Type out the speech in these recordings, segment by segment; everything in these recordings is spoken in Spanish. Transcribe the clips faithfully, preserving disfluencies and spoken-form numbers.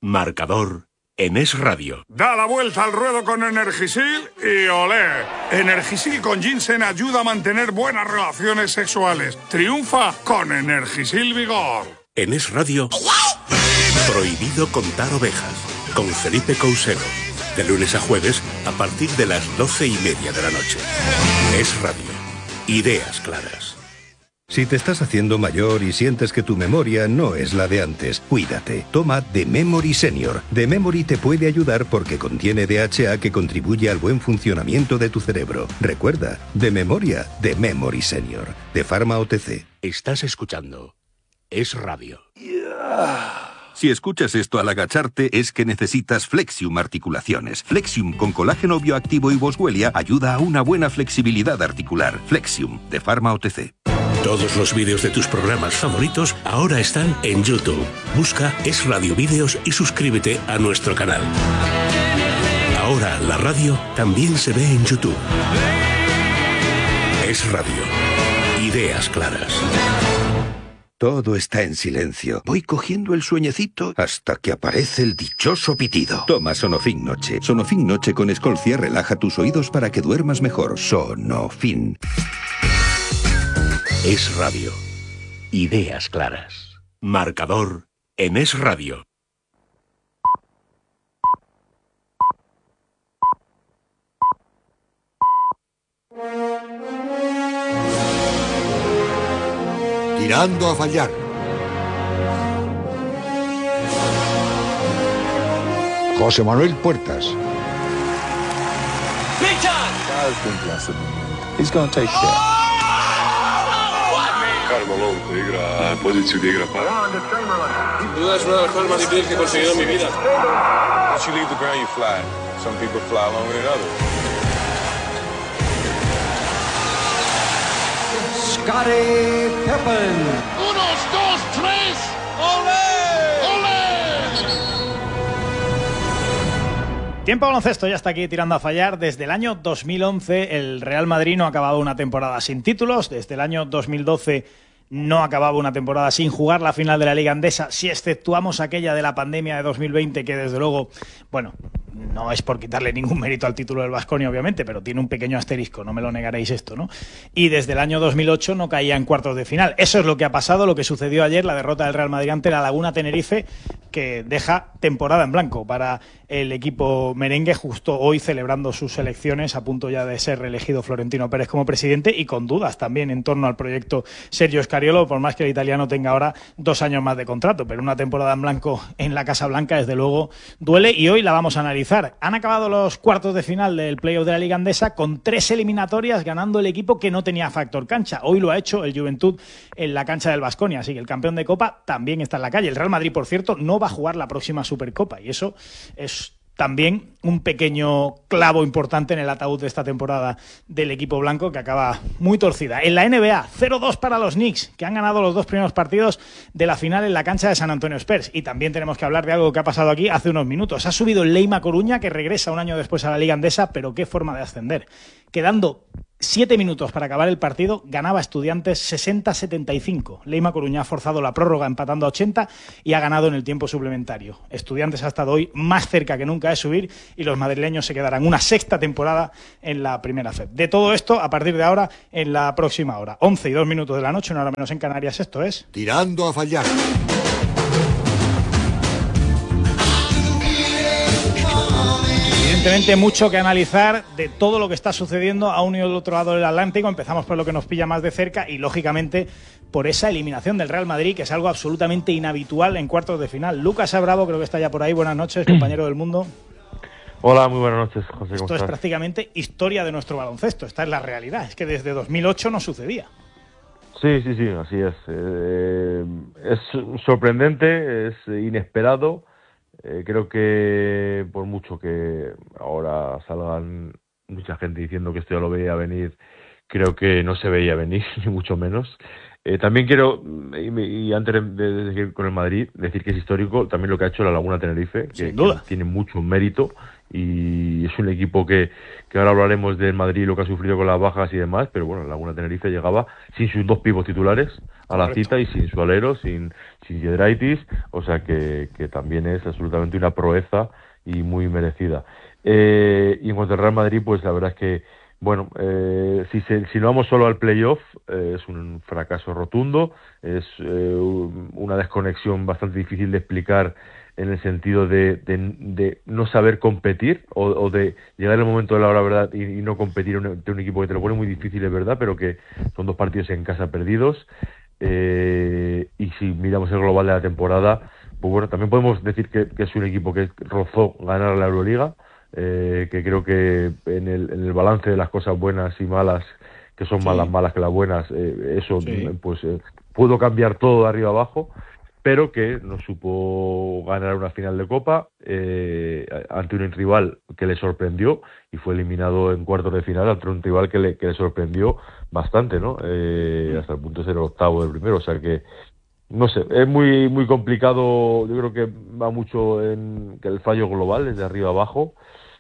Marcador en Es Radio. Da la vuelta al ruedo con Energisil y olé. Energisil con ginseng ayuda a mantener buenas relaciones sexuales. Triunfa con Energisil Vigor. En Es Radio, prohibido contar ovejas, con Felipe Cousero. De lunes a jueves, a partir de las doce y media de la noche. Es Radio. Ideas claras. Si te estás haciendo mayor y sientes que tu memoria no es la de antes, cuídate. Toma The Memory Senior. The Memory te puede ayudar porque contiene D H A que contribuye al buen funcionamiento de tu cerebro. Recuerda, de memoria, The Memory Senior. De Pharma O T C. Estás escuchando Es Radio. Si escuchas esto al agacharte es que necesitas Flexium Articulaciones. Flexium con colágeno bioactivo y boswellia ayuda a una buena flexibilidad articular. Flexium, de Pharma O T C. Todos los vídeos de tus programas favoritos ahora están en YouTube. Busca Es Radio Vídeos y suscríbete a nuestro canal. Ahora la radio también se ve en YouTube. Es Radio. Ideas claras. Todo está en silencio. Voy cogiendo el sueñecito hasta que aparece el dichoso pitido. Toma Sonofin Noche. Sonofin Noche con Escolcia relaja tus oídos para que duermas mejor. Sonofin. Es Radio. Ideas claras. Marcador en Es Radio. Tirando a fallar. José Manuel Puertas. He's gonna take shit. Malone te igra poziciju gdje igra para. Sin duda es una de las cosas más difíciles que he conseguido en mi vida. Once you leave the ground, you fly. Some people fly longer than others. Scottie Pippen. Unos, dos, tres. ¡Olé! ¡Olé! Tiempo baloncesto, ya está aquí tirando a fallar. Desde el año dos mil once el Real Madrid no ha acabado una temporada sin títulos. Desde el año dos mil doce no acababa una temporada sin jugar la final de la Liga Endesa, si exceptuamos aquella de la pandemia de dos mil veinte, que desde luego, bueno, no es por quitarle ningún mérito al título del Baskonia, obviamente, pero tiene un pequeño asterisco, no me lo negaréis esto, ¿no? Y desde el año dos mil ocho no caía en cuartos de final. Eso es lo que ha pasado, lo que sucedió ayer, la derrota del Real Madrid ante la Laguna Tenerife, que deja temporada en blanco para el equipo merengue, justo hoy celebrando sus elecciones, a punto ya de ser reelegido Florentino Pérez como presidente, y con dudas también en torno al proyecto Sergio Scariolo, por más que el italiano tenga ahora dos años más de contrato, pero una temporada en blanco en la Casa Blanca desde luego duele, y hoy la vamos a analizar. Han acabado los cuartos de final del playoff de la Liga Endesa con tres eliminatorias, ganando el equipo que no tenía factor cancha. Hoy lo ha hecho el Juventud en la cancha del Baskonia, así que el campeón de Copa también está en la calle. El Real Madrid, por cierto, no va a jugar la próxima Supercopa, y eso es también un pequeño clavo importante en el ataúd de esta temporada del equipo blanco, que acaba muy torcida. En la N B A, cero dos para los Knicks, que han ganado los dos primeros partidos de la final en la cancha de San Antonio Spurs. Y también tenemos que hablar de algo que ha pasado aquí hace unos minutos. Ha subido el Leima Coruña, que regresa un año después a la Liga Endesa, pero qué forma de ascender. Quedando siete minutos para acabar el partido, ganaba Estudiantes sesenta a setenta y cinco. Leima Coruña ha forzado la prórroga empatando a ochenta y ha ganado en el tiempo suplementario. Estudiantes ha estado hoy más cerca que nunca de subir, y los madrileños se quedarán una sexta temporada en la primera F E P. De todo esto, a partir de ahora, en la próxima hora. once y dos minutos de la noche, una hora menos en Canarias, esto es... Tirando a fallar. Evidentemente mucho que analizar de todo lo que está sucediendo a uno y al otro lado del Atlántico. Empezamos por lo que nos pilla más de cerca y, lógicamente, por esa eliminación del Real Madrid, que es algo absolutamente inhabitual en cuartos de final. Lucas Abravo, creo que está ya por ahí. Buenas noches, compañero del Mundo. Hola, muy buenas noches, José. ¿Cómo Esto estás? es prácticamente historia de nuestro baloncesto. Esta es la realidad. Es que desde dos mil ocho no sucedía. Sí, sí, sí, así es. Eh, es sorprendente, es inesperado. Eh, creo que por mucho que ahora salgan mucha gente diciendo que esto ya lo veía venir, creo que no se veía venir, ni mucho menos. Eh, también quiero, y, y antes de seguir con el Madrid, decir que es histórico también lo que ha hecho la Laguna Tenerife, que, que tiene mucho mérito y es un equipo que, que ahora hablaremos del Madrid, lo que ha sufrido con las bajas y demás, pero bueno, Laguna Tenerife llegaba sin sus dos pivos titulares a la cita y sin su alero, sin, sin Giedraitis, o sea que, que también es absolutamente una proeza y muy merecida. Eh, y en cuanto al Real Madrid, pues la verdad es que, bueno, eh, si, se, si no vamos solo al playoff, eh, es un fracaso rotundo, es eh, una desconexión bastante difícil de explicar en el sentido de, de, de no saber competir o, o de llegar el momento de la hora verdad y, y no competir ante un equipo que te lo pone muy difícil, es verdad, pero que son dos partidos en casa perdidos. Eh, y si miramos el global de la temporada, pues bueno, también podemos decir que, que es un equipo que rozó ganar la Euroliga, eh, que creo que en el, en el balance de las cosas buenas y malas, que son sí. más las malas que las buenas, eh, eso sí. pues eh, pudo cambiar todo de arriba abajo, pero que no supo ganar una final de Copa eh, ante un rival que le sorprendió y fue eliminado en cuartos de final ante un rival que le, que le sorprendió bastante, ¿no? Eh, hasta el punto de ser el octavo del primero, o sea que no sé, es muy muy complicado. Yo creo que va mucho en que el fallo global es de arriba abajo,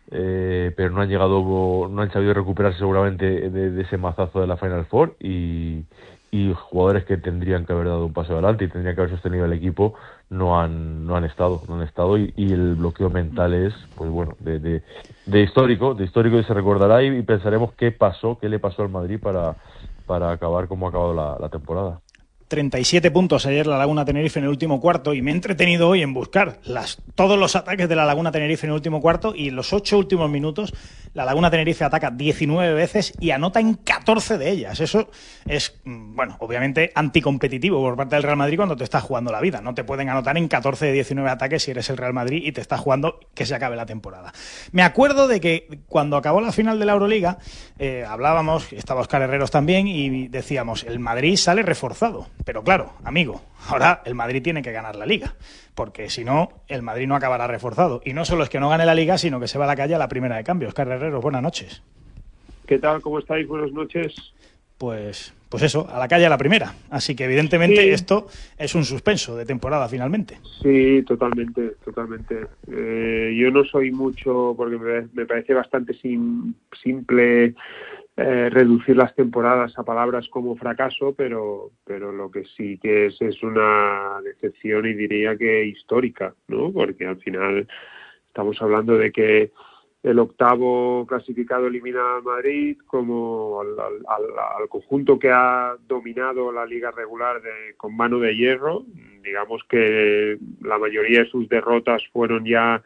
eh, pero no han llegado, no han sabido recuperarse seguramente de, de ese mazazo de la Final Four y y jugadores que tendrían que haber dado un paso adelante y tendrían que haber sostenido el equipo no han no han estado no han estado y, y el bloqueo mental es pues bueno de, de, de histórico de histórico y se recordará y, y pensaremos qué pasó qué le pasó al Madrid para para acabar como ha acabado la, la temporada. treinta y siete puntos ayer la Laguna Tenerife en el último cuarto y me he entretenido hoy en buscar las, todos los ataques de la Laguna Tenerife en el último cuarto y en los ocho últimos minutos la Laguna Tenerife ataca diecinueve veces y anota en catorce de ellas. Eso es, bueno, obviamente anticompetitivo por parte del Real Madrid cuando te estás jugando la vida. No te pueden anotar en catorce de diecinueve ataques si eres el Real Madrid y te estás jugando que se acabe la temporada. Me acuerdo de que cuando acabó la final de la Euroliga eh, hablábamos, estaba Óscar Herreros también y decíamos, el Madrid sale reforzado. Pero claro, amigo, ahora el Madrid tiene que ganar la Liga, porque si no, el Madrid no acabará reforzado. Y no solo es que no gane la Liga, sino que se va a la calle a la primera de cambio. Óscar Herreros, buenas noches. ¿Qué tal? ¿Cómo estáis? Buenas noches. Pues, pues eso, a la calle a la primera. Así que evidentemente sí. Esto es un suspenso de temporada finalmente. Sí, totalmente, totalmente. Eh, yo no soy mucho, porque me, me parece bastante sim, simple... Eh, reducir las temporadas a palabras como fracaso, pero pero lo que sí que es es una decepción y diría que histórica, ¿no? Porque al final estamos hablando de que el octavo clasificado elimina al Madrid como al, al, al, al conjunto que ha dominado la liga regular de, con mano de hierro. Digamos que la mayoría de sus derrotas fueron ya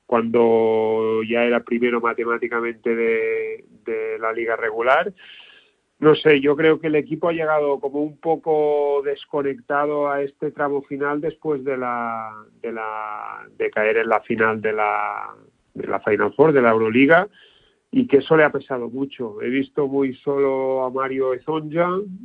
cuando ya era primero matemáticamente de, de la liga regular. No sé, yo creo que el equipo ha llegado como un poco desconectado a este tramo final después de la de la de caer en la final de la de la Final Four de la Euroliga y que eso le ha pesado mucho. He visto muy solo a Mario Ezonja.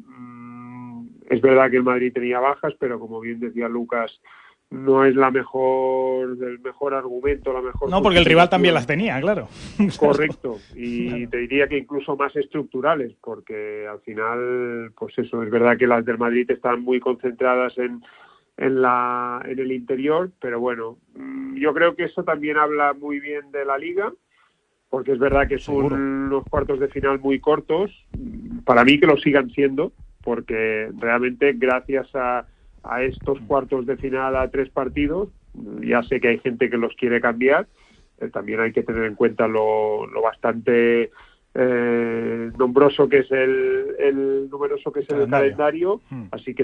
Mm, es verdad que el Madrid tenía bajas, pero como bien decía Lucas, no es la mejor, el mejor argumento, la mejor... No, porque el rival también las tenía, claro. Correcto, y claro. Te diría que incluso más estructurales, porque al final, pues eso, es verdad que las del Madrid están muy concentradas en, en, la, en el interior, pero bueno, yo creo que eso también habla muy bien de la Liga, porque es verdad que son Seguro. unos cuartos de final muy cortos, para mí que lo sigan siendo, porque realmente gracias a... a estos cuartos de final a tres partidos, ya sé que hay gente que los quiere cambiar, eh, también hay que tener en cuenta lo, lo bastante eh, nombroso que es el, el numeroso que es el calendario, calendario hmm. así que